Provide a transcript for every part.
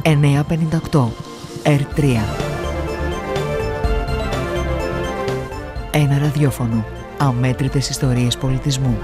958 R3. Ένα ραδιόφωνο. Αμέτρητες ιστορίες πολιτισμού.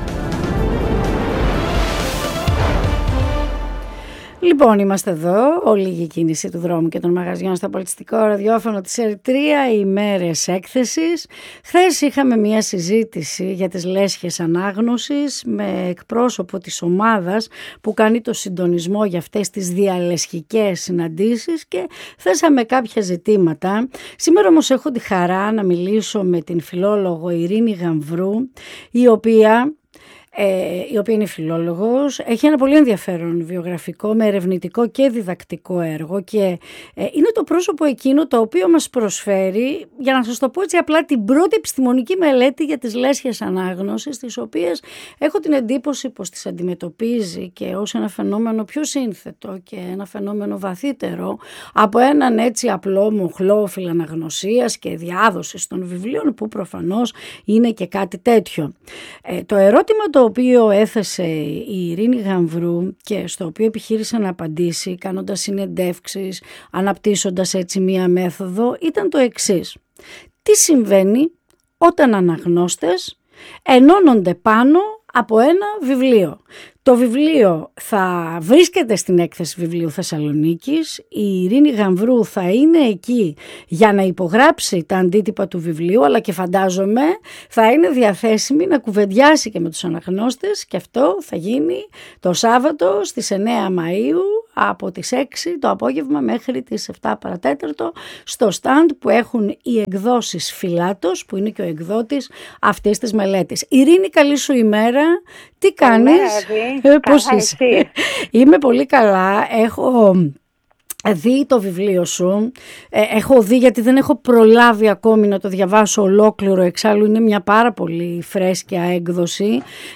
Λοιπόν, είμαστε εδώ, ολίγη κίνηση του δρόμου και των μαγαζιών στο πολιτιστικό ραδιόφωνο της ΕΡΤΡΙΑ, οι ημέρες έκθεσης. Χθες είχαμε μια συζήτηση για τις λέσχες ανάγνωσης με εκπρόσωπο της ομάδας που κάνει το συντονισμό για αυτές τις διαλεσχικές συναντήσεις και θέσαμε κάποια ζητήματα. Σήμερα όμως έχω τη χαρά να μιλήσω με την φιλόλογο Ειρήνη Γαμβρού, η οποία είναι φιλόλογος, έχει ένα πολύ ενδιαφέρον βιογραφικό με ερευνητικό και διδακτικό έργο και είναι το πρόσωπο εκείνο το οποίο μας προσφέρει, για να σας το πω έτσι απλά, την πρώτη επιστημονική μελέτη για τις λέσχες ανάγνωσης, τις οποίες έχω την εντύπωση πως τις αντιμετωπίζει και ως ένα φαινόμενο πιο σύνθετο και ένα φαινόμενο βαθύτερο από έναν έτσι απλό μοχλό φιλαναγνωσίας και διάδοσης των βιβλίων, που προφανώς είναι και κάτι τέτοιο. Το ερώτημα το οποίο έθεσε η Ειρήνη Γαμβρού και στο οποίο επιχείρησε να απαντήσει κάνοντας συνεντεύξεις, αναπτύσσοντας έτσι μία μέθοδο, ήταν το εξής. Τι συμβαίνει όταν αναγνώστες ενώνονται πάνω από ένα βιβλίο? Το βιβλίο θα βρίσκεται στην έκθεση βιβλίου Θεσσαλονίκης, η Ειρήνη Γαμβρού θα είναι εκεί για να υπογράψει τα αντίτυπα του βιβλίου, αλλά και φαντάζομαι θα είναι διαθέσιμη να κουβεντιάσει και με τους αναγνώστες, και αυτό θα γίνει το Σάββατο στις 9 Μαΐου από τις 6 το απόγευμα μέχρι τις 7 παρατέταρτο στο στάντ που έχουν οι εκδόσεις Φιλάτος, που είναι και ο εκδότης αυτής της μελέτης. Ειρήνη, καλή σου ημέρα. Τι κάνεις? Πώς είσαι? Είμαι πολύ καλά. Έχω δει το βιβλίο σου, έχω δει, γιατί δεν έχω προλάβει ακόμη να το διαβάσω ολόκληρο, εξάλλου είναι μια πάρα πολύ φρέσκια έκδοση.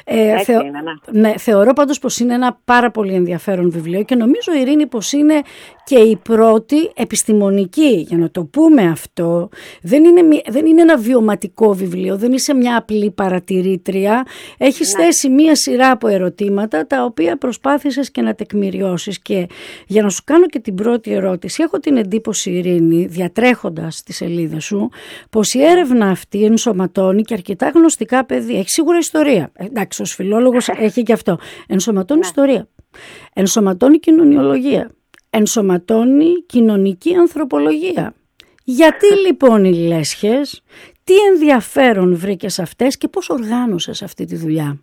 Θεωρώ πάντως πως είναι ένα πάρα πολύ ενδιαφέρον βιβλίο και νομίζω, Ειρήνη, πως είναι και η πρώτη επιστημονική, για να το πούμε αυτό. Δεν είναι ένα βιωματικό βιβλίο, δεν είσαι μια απλή παρατηρήτρια. Έχεις θέσει μια σειρά από ερωτήματα τα οποία προσπάθησες και να τεκμηριώσεις, και για να σου κάνω και την πρώτη ερώτηση, έχω την εντύπωση, Ειρήνη, διατρέχοντας τις σελίδες σου, πως η έρευνα αυτή ενσωματώνει και αρκετά γνωστικά πεδία. Έχει σίγουρα ιστορία. Εντάξει, ως φιλόλογος έχει και αυτό. Ενσωματώνει ιστορία. Ενσωματώνει κοινωνιολογία. Ενσωματώνει κοινωνική ανθρωπολογία. Γιατί λοιπόν οι λέσχες, τι ενδιαφέρον βρήκες αυτές και πώς οργάνωσες αυτή τη δουλειά?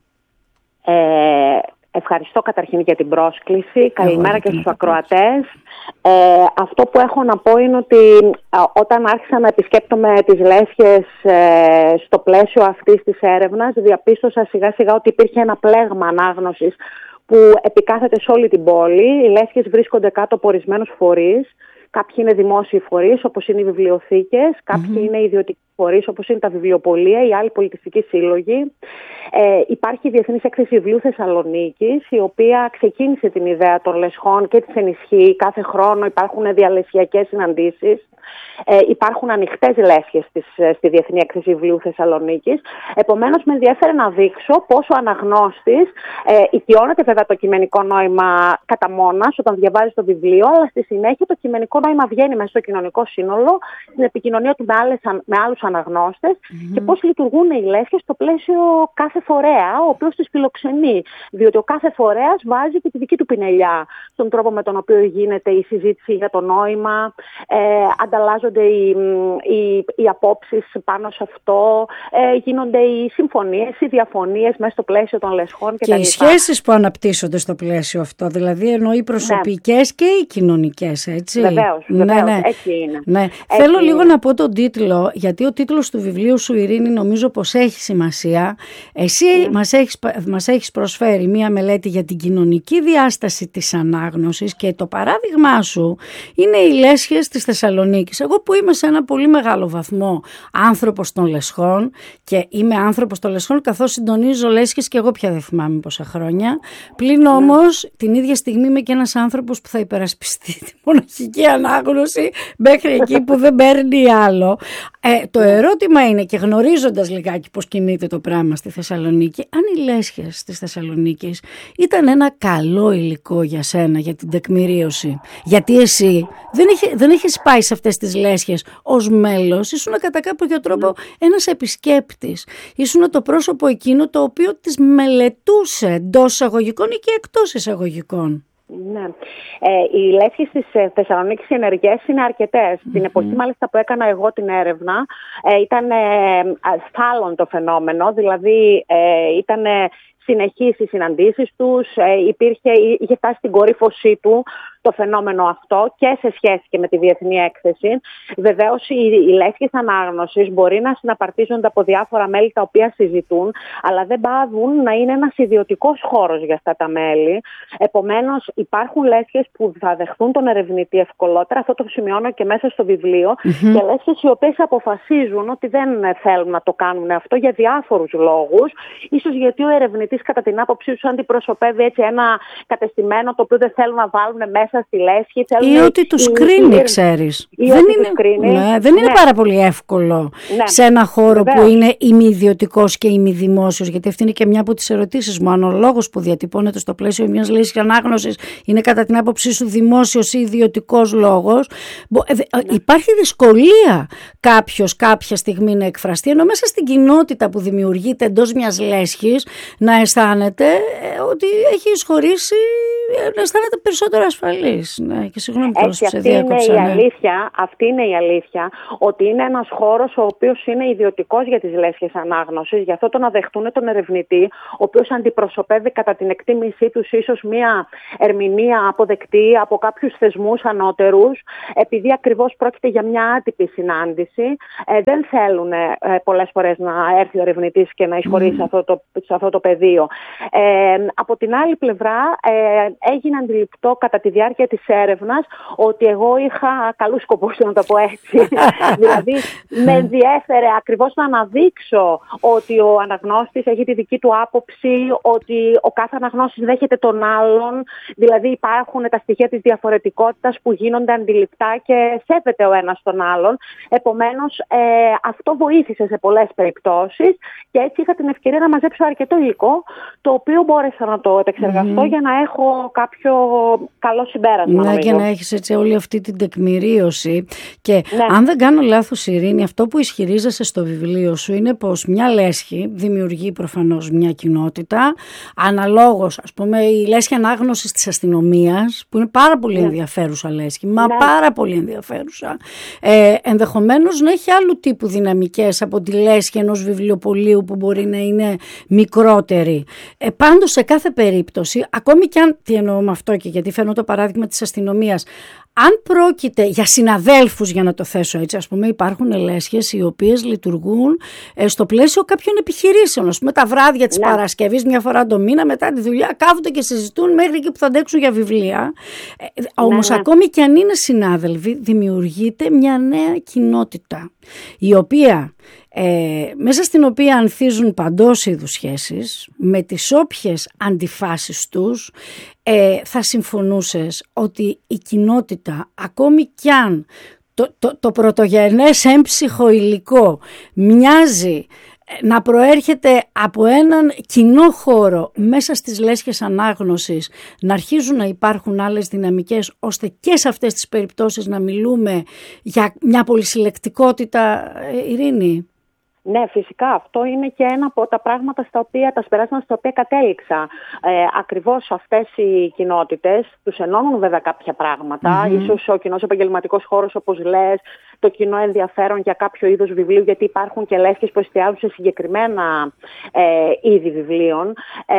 Ευχαριστώ καταρχήν για την πρόσκληση. Καλημέρα και στους ακροατές. Αυτό που έχω να πω είναι ότι όταν άρχισα να επισκέπτομαι τις λέσχες στο πλαίσιο αυτής της έρευνας, διαπίστωσα σιγά σιγά ότι υπήρχε ένα πλέγμα ανάγνωσης που επικάθεται σε όλη την πόλη. Οι λέσχες βρίσκονται κάτω από ορισμένους φορείς. Κάποιοι είναι δημόσιοι φορείς, όπως είναι οι βιβλιοθήκες, κάποιοι είναι ιδιωτικοί φορείς, όπως είναι τα βιβλιοπωλεία, οι άλλοι πολιτιστικοί σύλλογοι. Υπάρχει η Διεθνής Έκθεση Βιβλίου Θεσσαλονίκης, η οποία ξεκίνησε την ιδέα των λεσχών και τις ενισχύει. Κάθε χρόνο υπάρχουν διαλεσχιακές συναντήσεις. Υπάρχουν ανοιχτές λέσχες στη Διεθνή Έκθεση Βιβλίου Θεσσαλονίκης. Επομένως, με ενδιαφέρει να δείξω πόσο ο αναγνώστης οικειώνεται βέβαια το κειμενικό νόημα κατά μόνας όταν διαβάζει το βιβλίο, αλλά στη συνέχεια το κειμενικό νόημα βγαίνει μέσα στο κοινωνικό σύνολο, στην επικοινωνία του με άλλους αναγνώστες και πώς λειτουργούν οι λέσχες στο πλαίσιο κάθε φορέα, ο οποίος τις φιλοξενεί. Διότι ο κάθε φορέας βάζει και τη δική του πινελιά στον τρόπο με τον οποίο γίνεται η συζήτηση για το νόημα, ανταλλάζονται οι απόψεις πάνω σε αυτό, γίνονται οι συμφωνίες, οι διαφωνίες μέσα στο πλαίσιο των λεσχών κτλ. Και οι σχέσεις που αναπτύσσονται στο πλαίσιο αυτό, δηλαδή εννοεί οι προσωπικές και οι κοινωνικές, έτσι. Βεβαίως, ναι. Έτσι είναι. Ναι. Έτσι Θέλω είναι. λίγο να πω τον τίτλο, γιατί ο τίτλος του βιβλίου σου, Ειρήνη, νομίζω πως έχει σημασία. Εσύ μας έχεις προσφέρει μία μελέτη για την κοινωνική διάσταση της ανάγνωσης και το παράδειγμά σου είναι οι λέσχες της Θεσσαλονίκης. Εγώ που είμαι σε ένα πολύ μεγάλο βαθμό άνθρωπος των λεσχών και είμαι άνθρωπος των λεσχών καθώς συντονίζω λέσχες και εγώ πια δεν θυμάμαι πόσα χρόνια. Πλην όμως την ίδια στιγμή είμαι και ένας άνθρωπος που θα υπερασπιστεί τη μοναχική ανάγνωση μέχρι εκεί που δεν παίρνει άλλο. Το ερώτημα είναι, και γνωρίζοντας λιγάκι πώς κινείται το πράγμα στη Θεσσαλονίκη, αν οι λέσχες της Θεσσαλονίκης ήταν ένα καλό υλικό για σένα, για την τεκμηρίωση. Γιατί εσύ δεν έχεις πάει σε αυτές τις λέσχες ως μέλος, ήσουν κατά κάποιο τρόπο ένας επισκέπτης. Ήσουν το πρόσωπο εκείνο το οποίο τις μελετούσε εντός εισαγωγικών ή και εκτός εισαγωγικών. Ναι. Οι λέσχες της Θεσσαλονίκης ενεργές είναι αρκετές. Την εποχή μάλιστα που έκανα εγώ την έρευνα ήταν φάλων το φαινόμενο, δηλαδή ήταν συνεχείς οι συναντήσεις τους, είχε φτάσει στην κορύφωσή του το φαινόμενο αυτό και σε σχέση και με τη διεθνή έκθεση. Βεβαίως οι λέσχες ανάγνωσης μπορεί να συναπαρτίζονται από διάφορα μέλη τα οποία συζητούν, αλλά δεν πάβουν να είναι ένας ιδιωτικός χώρος για αυτά τα μέλη. Επομένως υπάρχουν λέσχες που θα δεχθούν τον ερευνητή ευκολότερα, αυτό το σημειώνω και μέσα στο βιβλίο, και λέσχες οι οποίες αποφασίζουν ότι δεν θέλουν να το κάνουν αυτό για διάφορους λόγους, ίσως γιατί ο ερευνητής κατά την άποψή του αντιπροσωπεύει έτσι ένα κατεστημένο το οποίο δεν θέλουν να βάλουν μέσα στη λέσχη. Ή ότι τους κρίνει, ξέρεις. Δεν είναι πάρα πολύ εύκολο σε ένα χώρο που είναι ημιδιωτικός και ημιδημόσιος, γιατί αυτή είναι και μια από τις ερωτήσεις μου. Αν ο λόγος που διατυπώνεται στο πλαίσιο μιας λέσχης ανάγνωσης είναι κατά την άποψή σου δημόσιος ή ιδιωτικός λόγος, υπάρχει δυσκολία κάποιος κάποια στιγμή να εκφραστεί, ενώ μέσα στην κοινότητα που δημιουργείται εντός μιας λέσχης να αισθάνεται ότι έχει εισχωρήσει, να αισθάνεται περισσότερο ασφαλής. Ναι, και συγγνώμη που σε διάκοψα. Αυτή είναι η αλήθεια, ότι είναι ένας χώρος ο οποίος είναι ιδιωτικός για τις λέσχες ανάγνωσης, γι' αυτό το να δεχτούν τον ερευνητή, ο οποίος αντιπροσωπεύει κατά την εκτίμησή τους ίσως μια ερμηνεία αποδεκτή από κάποιους θεσμούς ανώτερους, επειδή ακριβώς πρόκειται για μια άτυπη συνάντηση, δεν θέλουν πολλές φορές να έρθει ο ερευνητής και να εισχωρήσει σε αυτό το πεδίο. Από την άλλη πλευρά έγινε αντιληπτό κατά τη διάρκεια της έρευνας ότι εγώ είχα καλούς σκοπούς, να το πω έτσι. Δηλαδή με ενδιέφερε ακριβώς να αναδείξω ότι ο αναγνώστης έχει τη δική του άποψη, ότι ο κάθε αναγνώστης δέχεται τον άλλον, δηλαδή υπάρχουν τα στοιχεία της διαφορετικότητας που γίνονται αντιληπτά και σέβεται ο ένας τον άλλον. Επομένως αυτό βοήθησε σε πολλές περιπτώσεις και έτσι είχα την ευκαιρία να μαζέψω αρκετό υλικό, το οποίο μπόρεσα να το επεξεργαστώ για να έχω κάποιο καλό συμπέρασμα. Ναι, και να έχεις έτσι όλη αυτή την τεκμηρίωση. Και αν δεν κάνω λάθος, Ειρήνη, αυτό που ισχυρίζεσαι στο βιβλίο σου είναι πως μια λέσχη δημιουργεί προφανώς μια κοινότητα. Αναλόγως, ας πούμε, η λέσχη ανάγνωσης της αστυνομίας, που είναι πάρα πολύ ενδιαφέρουσα λέσχη, πάρα πολύ ενδιαφέρουσα, ενδεχομένως να έχει άλλου τύπου δυναμικές από τη λέσχη ενός βιβλιοπωλείου που μπορεί να είναι μικρότερη. Πάντως, σε κάθε περίπτωση, ακόμη και αν, τι εννοώ με αυτό και γιατί φέρνω το παράδειγμα της αστυνομίας, αν πρόκειται για συναδέλφους, για να το θέσω έτσι, ας πούμε, υπάρχουν λέσχες οι οποίες λειτουργούν στο πλαίσιο κάποιων επιχειρήσεων. Ας πούμε, τα βράδια της Παρασκευής, μια φορά το μήνα, μετά τη δουλειά, κάθονται και συζητούν μέχρι εκεί που θα αντέξουν για βιβλία. Όμως, ακόμη και αν είναι συνάδελφοι, δημιουργείται μια νέα κοινότητα, η οποία, μέσα στην οποία ανθίζουν παντός είδους σχέσεις, με τις όποιες αντιφάσεις τους, θα συμφωνούσες ότι η κοινότητα, ακόμη κι αν το πρωτογενές έμψυχο υλικό μοιάζει να προέρχεται από έναν κοινό χώρο μέσα στις λέσχες ανάγνωσης, να αρχίζουν να υπάρχουν άλλες δυναμικές, ώστε και σε αυτές τις περιπτώσεις να μιλούμε για μια πολυσυλλεκτικότητα, Ειρήνη. Ναι, φυσικά αυτό είναι και ένα από τα πράγματα τα συμπεράσματα στα οποία κατέληξα. Ακριβώς αυτές οι κοινότητες τους ενώνουν βέβαια κάποια πράγματα. Ίσως ο κοινός επαγγελματικός χώρος, όπως λες, το κοινό ενδιαφέρον για κάποιο είδος βιβλίου, γιατί υπάρχουν και λέσχες που εστιάζουν σε συγκεκριμένα είδη βιβλίων.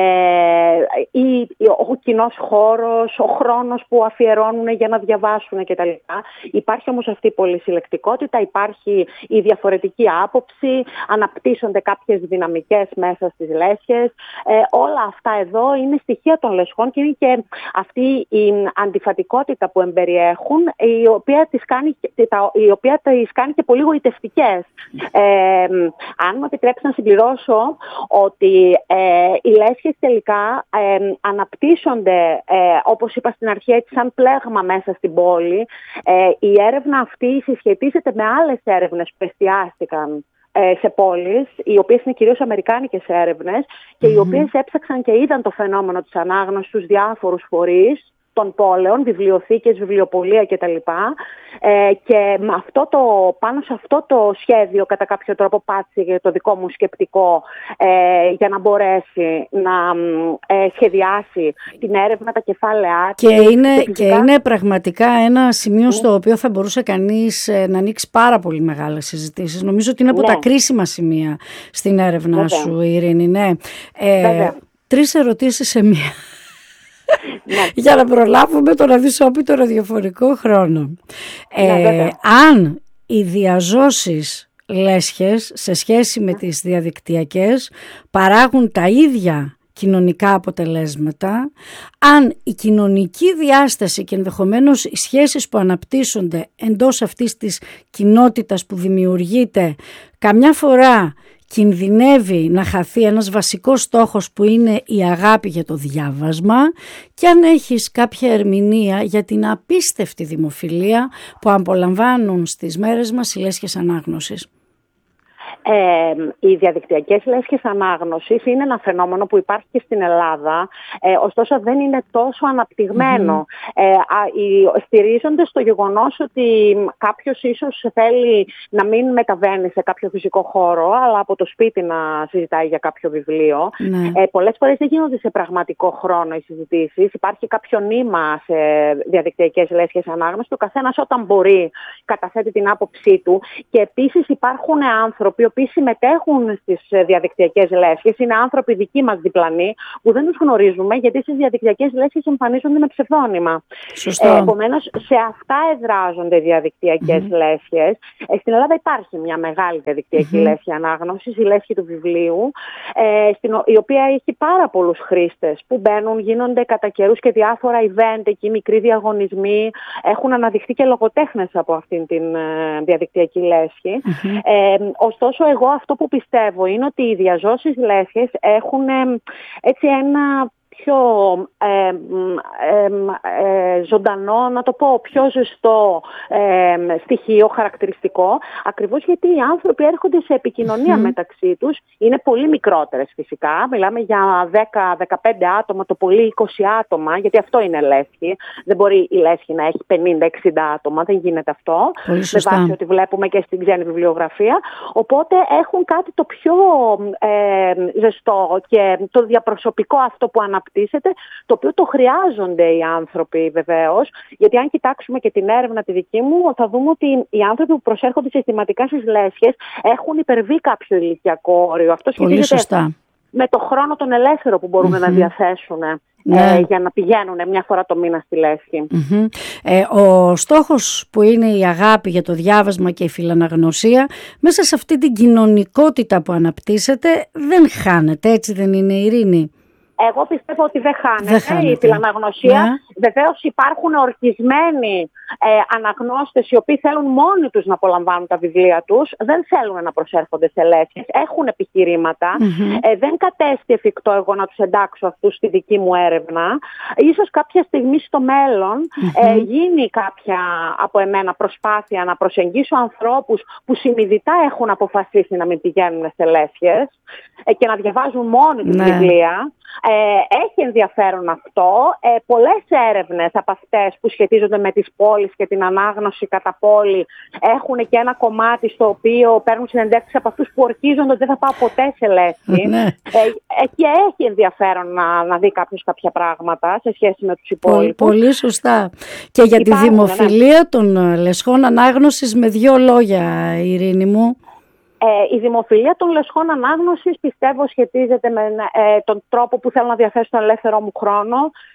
Ο κοινός χώρος, ο χρόνος που αφιερώνουν για να διαβάσουν κτλ. Υπάρχει όμως αυτή η πολυσυλλεκτικότητα, υπάρχει η διαφορετική άποψη, αναπτύσσονται κάποιες δυναμικές μέσα στις λέσχες. Όλα αυτά εδώ είναι στοιχεία των λεσχών και είναι και αυτή η αντιφατικότητα που εμπεριέχουν, η οποία οποία τις κάνει και πολύ γοητευτικές. Αν μου επιτρέψει να συμπληρώσω ότι οι λέσχες τελικά αναπτύσσονται, όπως είπα στην αρχή, έτσι σαν πλέγμα μέσα στην πόλη. Η έρευνα αυτή συσχετίζεται με άλλες έρευνες που εστιάστηκαν σε πόλεις, οι οποίες είναι κυρίως αμερικάνικες έρευνες και οι οποίες έψαξαν και είδαν το φαινόμενο της ανάγνωσης στους διάφορους φορείς των πόλεων, βιβλιοθήκες, βιβλιοπωλεία κτλ. Και με πάνω σε αυτό το σχέδιο κατά κάποιο τρόπο πάτησε το δικό μου σκεπτικό για να μπορέσει να σχεδιάσει την έρευνα, τα κεφάλαια. Και είναι πραγματικά ένα σημείο στο οποίο θα μπορούσε κανείς να ανοίξει πάρα πολύ μεγάλες συζητήσεις. Νομίζω ότι είναι από τα κρίσιμα σημεία στην έρευνά σου, Ειρήνη. Ναι. 3 ερωτήσεις σε μία. Για να προλάβουμε τον αδυσόπιτο ραδιοφωνικό χρόνο. Αν οι διαζώσεις λέσχες σε σχέση με τις διαδικτυακές παράγουν τα ίδια κοινωνικά αποτελέσματα, αν η κοινωνική διάσταση και ενδεχομένως οι σχέσεις που αναπτύσσονται εντός αυτής της κοινότητας που δημιουργείται καμιά φορά κινδυνεύει να χαθεί ένας βασικός στόχος που είναι η αγάπη για το διάβασμα, και αν έχεις κάποια ερμηνεία για την απίστευτη δημοφιλία που απολαμβάνουν στις μέρες μας οι λέσχες ανάγνωσης. Οι διαδικτυακές λέσχες ανάγνωσης είναι ένα φαινόμενο που υπάρχει και στην Ελλάδα, ωστόσο δεν είναι τόσο αναπτυγμένο. Στηρίζονται στο γεγονός ότι κάποιος ίσως θέλει να μην μεταβαίνει σε κάποιο φυσικό χώρο, αλλά από το σπίτι να συζητάει για κάποιο βιβλίο. Πολλές φορές δεν γίνονται σε πραγματικό χρόνο οι συζητήσεις. Υπάρχει κάποιο νήμα σε διαδικτυακές λέσχες ανάγνωσης και ο καθένας όταν μπορεί καταθέτει την άποψή του. Και επίσης υπάρχουν άνθρωποι οποίοι συμμετέχουν στις διαδικτυακές λέσχες, είναι άνθρωποι δικοί μας διπλανοί που δεν τους γνωρίζουμε, γιατί στις διαδικτυακές λέσχες εμφανίζονται με ψευδόνυμα. Επομένως, σε αυτά εδράζονται οι διαδικτυακές λέσχες. Στην Ελλάδα υπάρχει μια μεγάλη διαδικτυακή λέσχη ανάγνωσης, η λέσχη του βιβλίου, η οποία έχει πάρα πολλούς χρήστες που μπαίνουν, γίνονται κατά καιρούς και διάφορα event εκεί, μικροί διαγωνισμοί. Έχουν αναδειχθεί και λογοτέχνες από αυτήν την διαδικτυακή λέσχη. Ωστόσο, εγώ αυτό που πιστεύω είναι ότι οι διαζώσεις λέσχες έχουν έτσι ένα πιο ζωντανό, να το πω, πιο ζεστό στοιχείο, χαρακτηριστικό, ακριβώς γιατί οι άνθρωποι έρχονται σε επικοινωνία μεταξύ τους. Είναι πολύ μικρότερες φυσικά, μιλάμε για 10-15 άτομα, το πολύ 20 άτομα, γιατί αυτό είναι λέσχη. Δεν μπορεί η λέσχη να έχει 50-60 άτομα, δεν γίνεται αυτό, με βάση ότι βλέπουμε και στην ξένη βιβλιογραφία. Οπότε έχουν κάτι το πιο ζεστό και το διαπροσωπικό αυτό που αναπτύσσεται, το οποίο το χρειάζονται οι άνθρωποι βεβαίως, γιατί αν κοιτάξουμε και την έρευνα τη δική μου, θα δούμε ότι οι άνθρωποι που προσέρχονται συστηματικά στις λέσχες έχουν υπερβεί κάποιο ηλικιακό όριο. Αυτό σχετίζεται με το χρόνο τον ελεύθερο που μπορούν να διαθέσουν για να πηγαίνουν μια φορά το μήνα στη λέσχη. Ο στόχος που είναι η αγάπη για το διάβασμα και η φιλαναγνωσία, μέσα σε αυτή την κοινωνικότητα που αναπτύσσεται, δεν χάνεται, έτσι δεν είναι, Ειρήνη? Εγώ πιστεύω ότι δεν χάνεται η φιλαναγνωσία. Βεβαίως υπάρχουν ορκισμένοι αναγνώστες οι οποίοι θέλουν μόνοι τους να απολαμβάνουν τα βιβλία τους. Δεν θέλουν να προσέρχονται σε λέσχες. Έχουν επιχειρήματα. Δεν κατέστη εφικτό εγώ να τους εντάξω αυτούς στη δική μου έρευνα. Ίσως κάποια στιγμή στο μέλλον γίνει κάποια από εμένα προσπάθεια να προσεγγίσω ανθρώπους που συνειδητά έχουν αποφασίσει να μην πηγαίνουν σε λέσχες και να διαβάζουν μόνοι τους βιβλία. Έχει ενδιαφέρον αυτό. Πολλές έρευνες από αυτές που σχετίζονται με τις πόλεις και την ανάγνωση κατά πόλη έχουν και ένα κομμάτι στο οποίο παίρνουν συνεντεύξεις από αυτούς που ορκίζονται ότι δεν θα πάω ποτέ σε λέσχη. Και έχει ενδιαφέρον να δει κάποιος κάποια πράγματα σε σχέση με τους υπόλοιπους. Πολύ σωστά. Και για τη δημοφιλία των λεσχών ανάγνωσης, με 2 λόγια, Ειρήνη μου. Η δημοφιλία των λεσχών ανάγνωσης πιστεύω σχετίζεται με τον τρόπο που θέλω να διαθέσω τον ελεύθερό μου χρόνο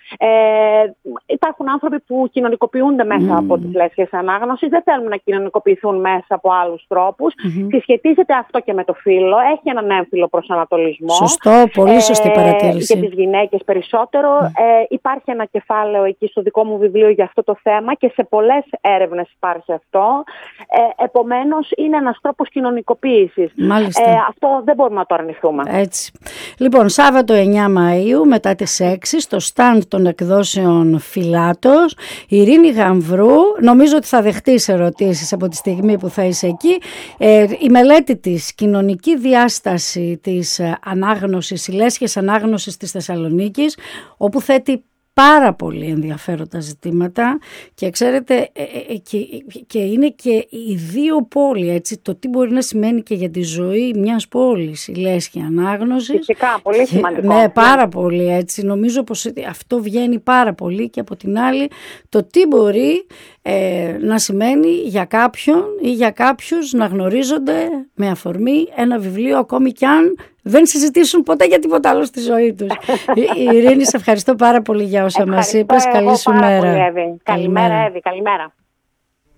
Υπάρχουν άνθρωποι που κοινωνικοποιούνται μέσα από τις λέσχες ανάγνωσης, δεν θέλουν να κοινωνικοποιηθούν μέσα από άλλους τρόπους. Συσχετίζεται αυτό και με το φύλο, έχει έναν έμφυλο προσανατολισμό. Σωστό, πολύ σωστή παρατήρηση. Για τις γυναίκες περισσότερο. Υπάρχει ένα κεφάλαιο εκεί στο δικό μου βιβλίο για αυτό το θέμα και σε πολλές έρευνες υπάρχει αυτό. Επομένως, είναι ένας τρόπος κοινωνικοποίησης. Αυτό δεν μπορούμε να το αρνηθούμε. Έτσι. Λοιπόν, Σάββατο 9 Μαΐου μετά τις 6 στο στάντ των εκδόσεων Φυλάτος, Ειρήνη Γαμβρού, νομίζω ότι θα δεχτείς ερωτήσεις από τη στιγμή που θα είσαι εκεί. Η μελέτη της, κοινωνική διάσταση της ανάγνωσης, οι λέσχες ανάγνωσης της Θεσσαλονίκης, όπου θέτει πάρα πολύ ενδιαφέροντα ζητήματα και ξέρετε και είναι και οι δύο πόλοι, έτσι, το τι μπορεί να σημαίνει και για τη ζωή μιας πόλης η λέσχη ανάγνωση. Φυσικά, πολύ σημαντικό. Ναι, πάρα πολύ, έτσι. Νομίζω πως αυτό βγαίνει πάρα πολύ και από την άλλη το τι μπορεί να σημαίνει για κάποιον ή για κάποιους να γνωρίζονται με αφορμή ένα βιβλίο, ακόμη κι αν δεν συζητήσουν ποτέ για τίποτα άλλο στη ζωή τους. Ειρήνη, σε ευχαριστώ πάρα πολύ για όσα μας είπες. Καλή σου μέρα. Καλημέρα, Εύη. Καλημέρα.